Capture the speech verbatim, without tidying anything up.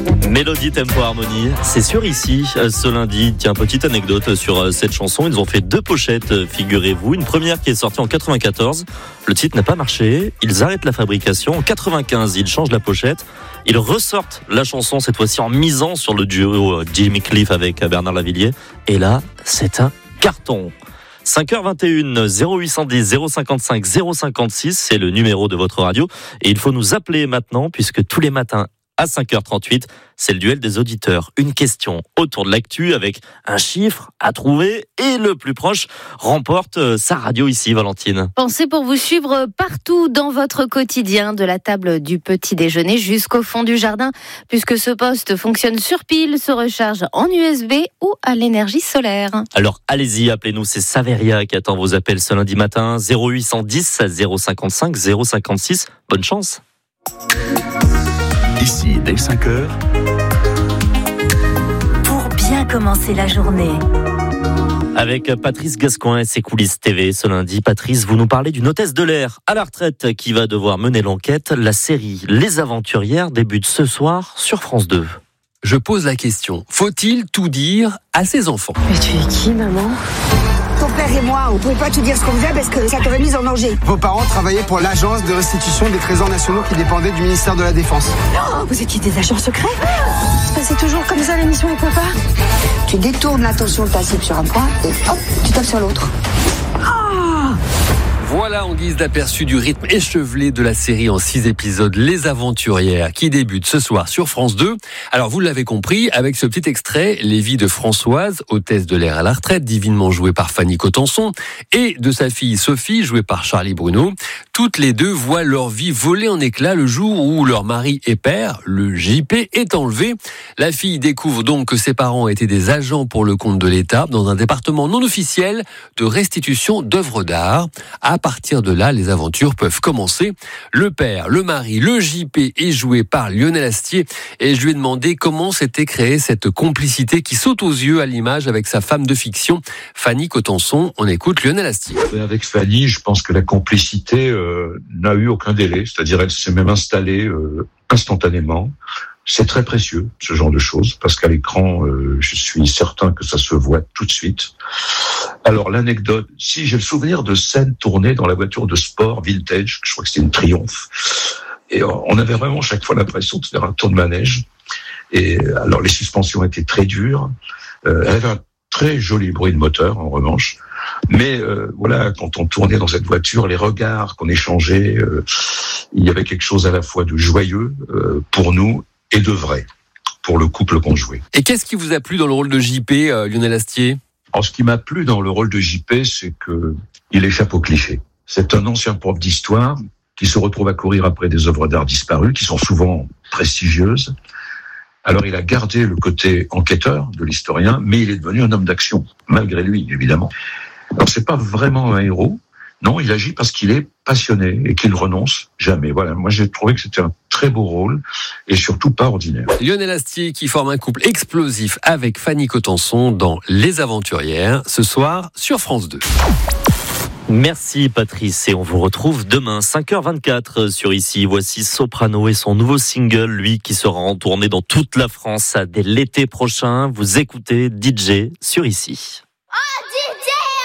Mélodie Tempo Harmonie, c'est sûr ici, ce lundi. Tiens, petite anecdote sur cette chanson. Ils ont fait deux pochettes, figurez-vous. Une première qui est sortie en quatre-vingt-quatorze. Le titre n'a pas marché. Ils arrêtent la fabrication. En quatre-vingt-quinze, ils changent la pochette. Ils ressortent la chanson, cette fois-ci en misant sur le duo Jimmy Cliff avec Bernard Lavilliers. Et là, c'est un carton. cinq heures vingt et une, zéro huit cent dix, zéro cinquante-cinq, zéro cinquante-six, c'est le numéro de votre radio. Et il faut nous appeler maintenant, puisque tous les matins, à cinq heures trente-huit, c'est le duel des auditeurs. Une question autour de l'actu avec un chiffre à trouver et le plus proche remporte sa radio ici, Valentine. Pensez pour vous suivre partout dans votre quotidien, de la table du petit déjeuner jusqu'au fond du jardin, puisque ce poste fonctionne sur pile, se recharge en U S B ou à l'énergie solaire. Alors allez-y, appelez-nous, c'est Saveria qui attend vos appels ce lundi matin, zéro huit cent dix, zéro cinquante-cinq, zéro cinquante-six. Bonne chance. Ici, dès cinq heures. Pour bien commencer la journée. Avec Patrice Gascoin et ses coulisses T V ce lundi. Patrice, vous nous parlez d'une hôtesse de l'air à la retraite qui va devoir mener l'enquête. La série Les Aventurières débute ce soir sur France deux. Je pose la question, faut-il tout dire à ses enfants ? Mais tu es qui, maman ? Ton père et moi, on pouvait pas te dire ce qu'on faisait parce que ça t'aurait mise en danger. Vos parents travaillaient pour l'agence de restitution des trésors nationaux qui dépendait du ministère de la Défense. Oh, vous étiez des agents secrets ? C'est toujours comme ça l'émission avec papa. Tu détournes l'attention de ta cible sur un point et hop, tu tapes sur l'autre. Oh ! Voilà en guise d'aperçu du rythme échevelé de la série en six épisodes Les Aventurières qui débute ce soir sur France deux. Alors vous l'avez compris, avec ce petit extrait, les vies de Françoise, hôtesse de l'air à la retraite, divinement jouée par Fanny Cotenson, et de sa fille Sophie, jouée par Charlie Bruno, toutes les deux voient leur vie voler en éclats le jour où leur mari et père, le J P, est enlevé. La fille découvre donc que ses parents étaient des agents pour le compte de l'État dans un département non officiel de restitution d'œuvres d'art. À partir de là, les aventures peuvent commencer. Le père, le mari, le J P est joué par Lionel Astier et je lui ai demandé comment s'était créée cette complicité qui saute aux yeux à l'image avec sa femme de fiction, Fanny Cotenson. On écoute Lionel Astier. Avec Fanny, je pense que la complicité euh, n'a eu aucun délai, c'est-à-dire elle s'est même installée euh, instantanément. C'est très précieux, ce genre de choses, parce qu'à l'écran, euh, je suis certain que ça se voit tout de suite. Alors, l'anecdote, si j'ai le souvenir de scènes tournées dans la voiture de sport vintage, je crois que c'était une Triumph, et on avait vraiment chaque fois l'impression de faire un tour de manège. Et alors, les suspensions étaient très dures. Euh, elle avait un très joli bruit de moteur, en revanche. Mais euh, voilà, quand on tournait dans cette voiture, les regards qu'on échangeait, euh, il y avait quelque chose à la fois de joyeux euh, pour nous et de vrai pour le couple qu'on jouait. Et qu'est-ce qui vous a plu dans le rôle de J P, euh, Lionel Astier ? Alors, ce qui m'a plu dans le rôle de J P, c'est que il échappe au cliché. C'est un ancien prof d'histoire qui se retrouve à courir après des œuvres d'art disparues, qui sont souvent prestigieuses. Alors, il a gardé le côté enquêteur de l'historien, mais il est devenu un homme d'action, malgré lui, évidemment. Alors, c'est pas vraiment un héros. Non, il agit parce qu'il est passionné et qu'il renonce jamais. Voilà, moi j'ai trouvé que c'était un très beau rôle et surtout pas ordinaire. Lionel Astier qui forme un couple explosif avec Fanny Cotenson dans Les Aventurières, ce soir sur France deux. Merci Patrice et on vous retrouve demain cinq heures vingt-quatre sur Ici. Voici Soprano et son nouveau single, lui qui sera en tournée dans toute la France dès l'été prochain. Vous écoutez D J sur Ici. Oh, D J